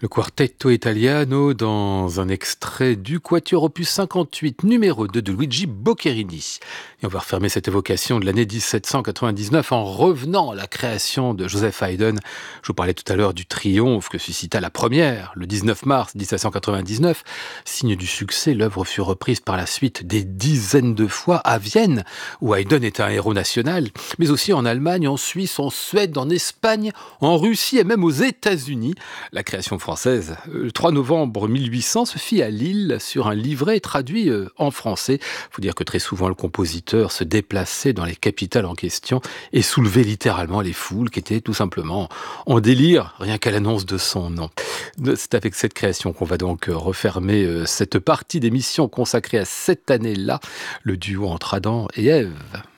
Le Quartetto Italiano dans un extrait du Quatuor opus 58 numéro 2 de Luigi Boccherini. Et on va refermer cette évocation de l'année 1799 en revenant à la création de Joseph Haydn. Je vous parlais tout à l'heure du triomphe que suscita la première, le 19 mars 1799. Signe du succès, l'œuvre fut reprise par la suite des dizaines de fois à Vienne, où Haydn est un héros national, mais aussi en Allemagne, en Suisse, en Suède, en Espagne, en Russie et même aux États-Unis. La création française, le 3 novembre 1800, se fit à Lille sur un livret traduit en français. Il faut dire que très souvent, le compositeur se déplaçait dans les capitales en question et soulevait littéralement les foules qui étaient tout simplement en délire, rien qu'à l'annonce de son nom. C'est avec cette création qu'on va donc refermer cette partie d'émission consacrée à cette année-là, le duo entre Adam et Ève.